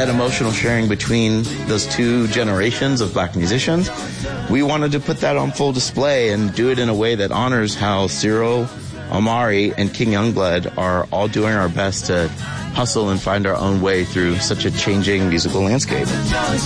that emotional sharing between those two generations of black musicians, we wanted to put that on full display and do it in a way that honors how Cyril, Omari, and King Youngblood are all doing our best to hustle and find our own way through such a changing musical landscape.